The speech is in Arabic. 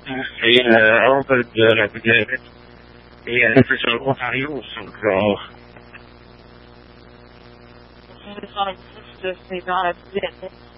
هي أوفر بداية هي نفس الوضع يوصل It's on a sister, they got a bit.